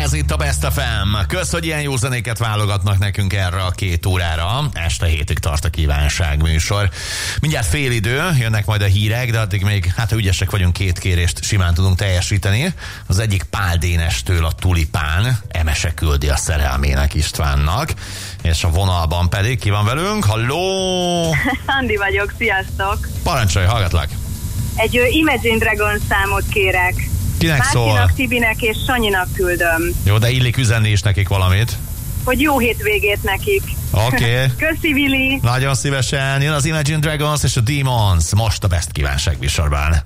Ez itt a Best FM. Kösz, hogy ilyen jó zenéket válogatnak nekünk erre a 2 órára. Este 7-ig tart a kívánság műsor. Mindjárt félidő, jönnek majd a hírek, de addig még, hát ha ügyesek vagyunk, 2 kérést simán tudunk teljesíteni. Az egyik Pál Dénestől a Tulipán, Emese küldi a szerelmének Istvánnak, és a vonalban pedig ki van velünk? Halló! Andi vagyok, sziasztok! Parancsolj, hallgatlak! Egy Imagine Dragons számot kérek. Kinek szól? Márcinak, Tibinek és Sanyinak küldöm. Jó, de illik üzenni is nekik valamit. Hogy jó hétvégét nekik. Oké. Köszi, Vili! Nagyon szívesen. Jön az Imagine Dragons és a Demons. Most a Best kívánság műsorban.